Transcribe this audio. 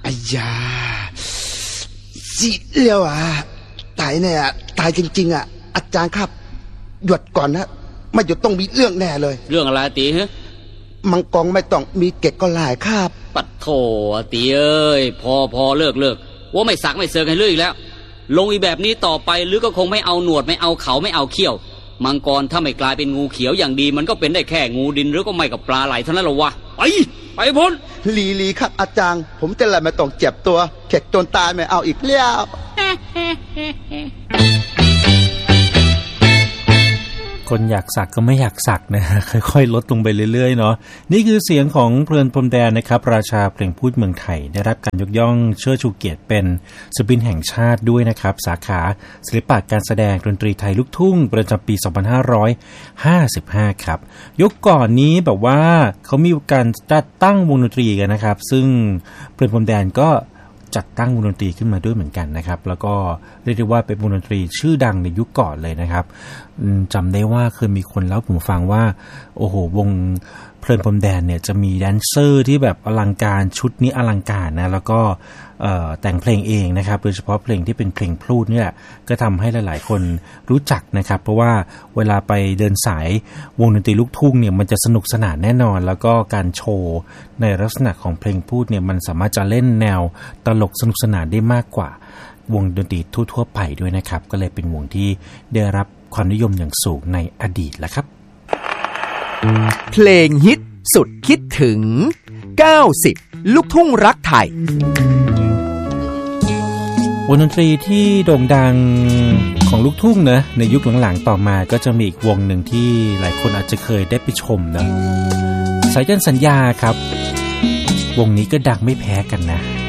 อ้ยาสิเลี้ยวตายเนี่ยตายจริงๆอาจารย์ครับหยุดก่อนนะไม่หยุดต้องมีเรื่องแน่เลยเรื่องอะไรตีฮะมังกรไม่ต้องมีเกศก็หลายครับปัดโถตีเอ้ยพอเลิกว่าไม่สักไม่เซิงให้เลิกอีกแล้วลงอีแบบนี้ต่อไปหรือก็คงไม่เอาหนวดไม่เอาเขาไม่เอาเขี้ยวมังกรถ้าไม่กลายเป็นงูเขียวอย่างดีมันก็เป็นได้แค่งูดินหรือก็ไม่กับปลาไหลเท่านั้นหรอวะไปพ้นลีครับอาจารย์ผมจะละไม่ต้องเจ็บตัวเข็ดจนตายไม่เอาอีกแล้วคนอยากสักก็ไม่อยากสักนะค่อยๆลดลงไปเรื่อยๆเนาะนี่คือเสียงของเพลินพรมแดนนะครับราชาเพลงพูดเมืองไทยได้รับการยกย่องเชิดชูเกียรติเป็นศิลปินแห่งชาติด้วยนะครับสาขาศิลปะการแสดงดนตรีไทยลูกทุ่งประจำปี2555ครับยุคก่อนนี้แบบว่าเขามีการจัดตั้งวงดนตรีกันนะครับซึ่งเพลินพรมแดนก็จัดตั้งวงดนตรีขึ้นมาด้วยเหมือนกันนะครับแล้วก็เรียกได้ว่าเป็นวงดนตรีชื่อดังในยุคก่อนเลยนะครับจำได้ว่าเคยมีคนเล่าผมฟังว่าโอ้โหวงเพลินพรมแดนเนี่ยจะมีแดนเซอร์ที่แบบอลังการชุดนี้อลังการนะแล้วก็แต่งเพลงเองนะครับโดยเฉพาะเพลงที่เป็นเพลงพลูดนี่แหละก็ทำให้หลายๆคนรู้จักนะครับเพราะว่าเวลาไปเดินสายวงดนตรีลูกทุ่งเนี่ยมันจะสนุกสนานแน่นอนแล้วก็การโชว์ในลักษณะของเพลงพูดเนี่ยมันสามารถจะเล่นแนวตลกสนุกสนานได้มากกว่าวงดนตรีทั่วๆไปด้วยนะครับก็เลยเป็นวงที่ได้รับความนิยมอย่างสูงในอดีตแล้วครับเพลงฮิตสุดคิดถึง90ลูกทุ่งรักไทยวงดนตรีที่โด่งดังของลูกทุ่งนะในยุคหลังๆต่อมาก็จะมีอีกวงหนึ่งที่หลายคนอาจจะเคยได้ไปชมนะสายยันสัญญาครับวงนี้ก็ดังไม่แพ้กันนะ